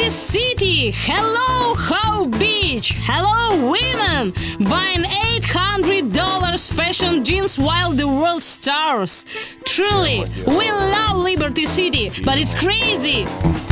Liberty City! Hello, How Beach! Hello, women! Buying $800 fashion jeans while the world starves. Truly, we love Liberty City, but it's crazy!